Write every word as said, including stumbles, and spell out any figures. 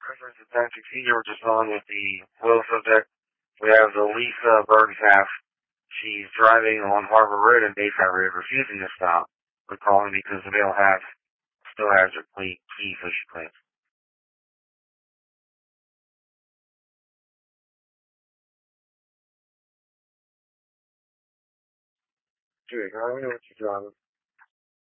Christmas is Patrick Senior We're just on with the oil subject. We have the Lisa Bergstaff. She's driving on Harbor Road in Bayside Road, refusing to stop. We're calling because the male has still has her key, key so she claims. Dude, I don't know what you're driving.